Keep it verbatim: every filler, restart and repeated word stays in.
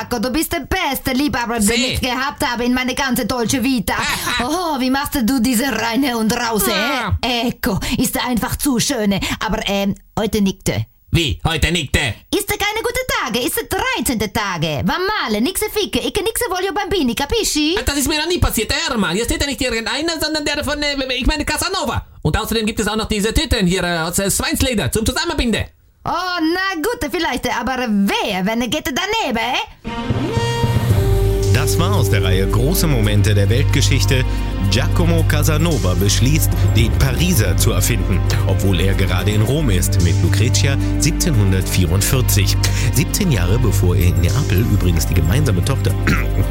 Marco, du bist der beste Liebhaber, den Sie. ich gehabt habe in meine ganze deutsche Vita. Oh, wie machst du diese reine und rause? Ah. Eh? Ecco, ist er einfach zu schöne. Aber ähm, heute nickte. Wie? Heute nickte? Ist er keine gute Tage? Ist er dreizehnte Tage? Va male, nixe ficke, ich nixe voglio bambini, capisci? Das ist mir noch nie passiert, der Hermann. Hier steht ja nicht irgendeiner, sondern der von, äh, ich meine, Casanova. Und außerdem gibt es auch noch diese Tüten hier äh, aus äh, Schweinsleder zum Zusammenbinden. Oh, na gut, vielleicht, aber wer, wenn er geht daneben, eh? Das war aus der Reihe Große Momente der Weltgeschichte. Giacomo Casanova beschließt, den Pariser zu erfinden, obwohl er gerade in Rom ist, mit Lucretia siebzehnhundertvierundvierzig. siebzehn Jahre bevor er in Neapel übrigens die gemeinsame Tochter